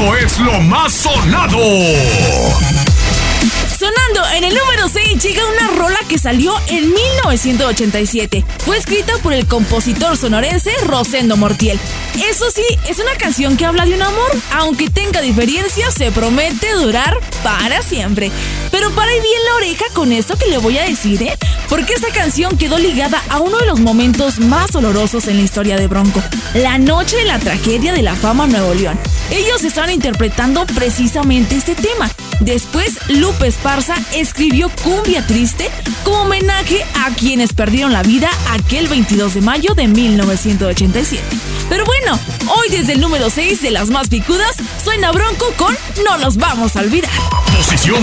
Esto es lo más sonado. Sonando en el número 6 llega una rola que salió en 1987. Fue escrita por el compositor sonorense Rosendo Mortiel. Eso sí, es una canción que habla de un amor. Aunque tenga diferencias, se promete durar para siempre. Pero pare bien la oreja con esto que le voy a decir, porque esta canción quedó ligada a uno de los momentos más dolorosos en la historia de Bronco. La noche de la tragedia de la Fama Nuevo León. Ellos estaban interpretando precisamente este tema. Después, Lupe Esparza escribió Cumbia Triste como homenaje a quienes perdieron la vida aquel 22 de mayo de 1987. Pero bueno, hoy desde el número 6 de las más picudas, suena Bronco con No nos vamos a olvidar. Posición